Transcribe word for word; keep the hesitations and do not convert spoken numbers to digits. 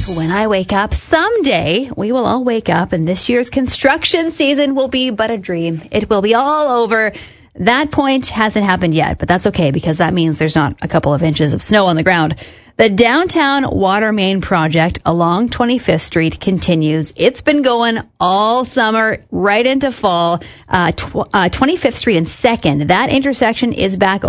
When I wake up, someday we will all wake up and this year's construction season will be but a dream. It will be all over. That point hasn't happened yet, but that's okay because that means there's not a couple of inches of snow on the ground. The downtown water main project along twenty-fifth Street continues. It's been going all summer, right into fall. Uh, tw- uh, twenty-fifth Street and second, that intersection is back